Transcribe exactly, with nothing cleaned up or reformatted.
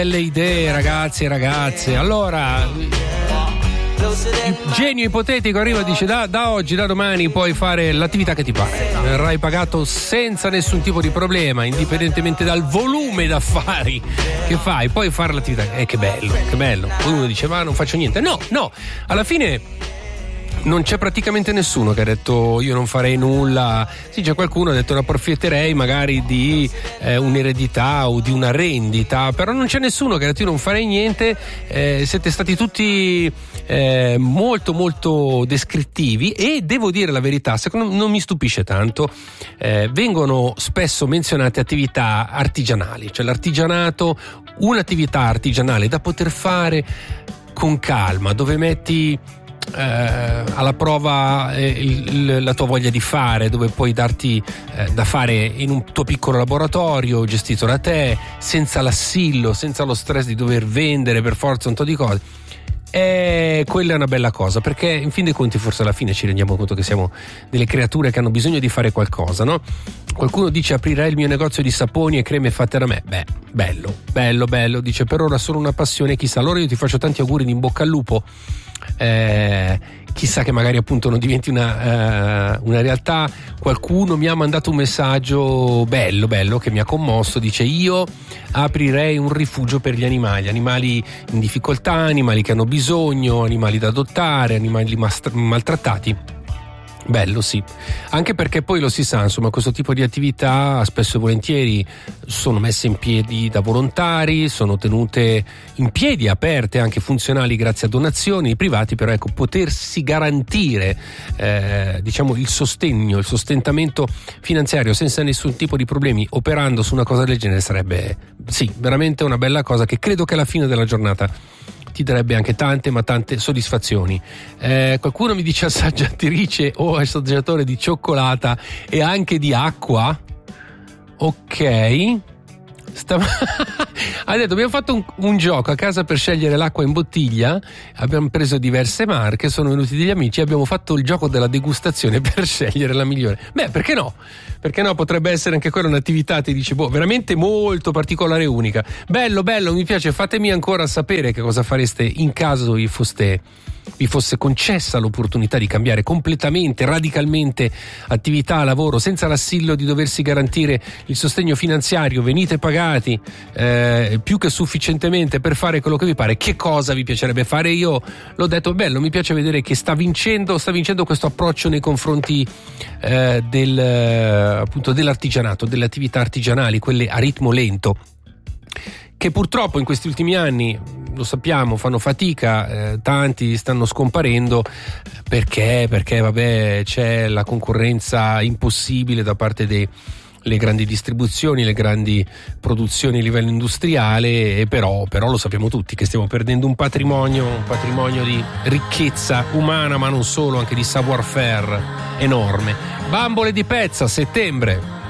belle idee, ragazzi e ragazze. Allora, il genio ipotetico arriva e dice: da, da oggi, da domani puoi fare l'attività che ti pare, verrai pagato senza nessun tipo di problema, indipendentemente dal volume d'affari che fai, puoi fare l'attività. Eh, che bello, che bello. Poi uno dice: ma non faccio niente. No, no, alla fine non c'è praticamente nessuno che ha detto io non farei nulla. Sì, c'è qualcuno che ha detto ne approfitterei magari di eh, un'eredità o di una rendita, però non c'è nessuno che ha detto io non farei niente. Eh, siete stati tutti eh, molto molto descrittivi e devo dire la verità, secondo me non mi stupisce tanto. Eh, vengono spesso menzionate attività artigianali, cioè l'artigianato, un'attività artigianale da poter fare con calma, dove metti Eh, alla prova eh, il, il, la tua voglia di fare, dove puoi darti eh, da fare in un tuo piccolo laboratorio gestito da te, senza l'assillo, senza lo stress di dover vendere per forza un po' di cose. E quella è una bella cosa, perché in fin dei conti forse alla fine ci rendiamo conto che siamo delle creature che hanno bisogno di fare qualcosa, no? Qualcuno dice aprirei il mio negozio di saponi e creme fatte da me. Beh, bello, bello, bello. Dice per ora solo una passione, chissà. Allora io ti faccio tanti auguri di in bocca al lupo. Eh, chissà che magari appunto non diventi una, uh, una realtà. Qualcuno mi ha mandato un messaggio bello bello che mi ha commosso, dice io aprirei un rifugio per gli animali animali in difficoltà, animali che hanno bisogno, animali da adottare, animali mast- maltrattati. Bello, sì, anche perché poi lo si sa, insomma, questo tipo di attività spesso e volentieri sono messe in piedi da volontari, sono tenute in piedi, aperte, anche funzionali grazie a donazioni privati, però ecco, potersi garantire eh, diciamo il sostegno, il sostentamento finanziario senza nessun tipo di problemi operando su una cosa del genere sarebbe, sì, veramente una bella cosa che credo che alla fine della giornata ti darebbe anche tante ma tante soddisfazioni. Eh, qualcuno mi dice assaggiatrice o assaggiatore di cioccolata e anche di acqua. Ok. Stav- ha detto abbiamo fatto un, un gioco a casa per scegliere l'acqua in bottiglia, abbiamo preso diverse marche, sono venuti degli amici e abbiamo fatto il gioco della degustazione per scegliere la migliore. Beh, perché no? Perché no? Potrebbe essere anche quella un'attività, ti dici, boh, veramente molto particolare e unica. Bello, bello, mi piace, fatemi ancora sapere che cosa fareste in caso vi foste vi fosse concessa l'opportunità di cambiare completamente, radicalmente attività, lavoro, senza l'assillo di doversi garantire il sostegno finanziario, venite pagati eh, più che sufficientemente per fare quello che vi pare. Che cosa vi piacerebbe fare? Io l'ho detto, bello, mi piace vedere che sta vincendo sta vincendo questo approccio nei confronti eh, del appunto dell'artigianato, delle attività artigianali, quelle a ritmo lento, che purtroppo in questi ultimi anni, lo sappiamo, fanno fatica, eh, tanti stanno scomparendo perché perché vabbè c'è la concorrenza impossibile da parte dei le grandi distribuzioni, le grandi produzioni a livello industriale, e però, però lo sappiamo tutti che stiamo perdendo un patrimonio, un patrimonio di ricchezza umana, ma non solo, anche di savoir-faire enorme. Bambole di Pezza, settembre.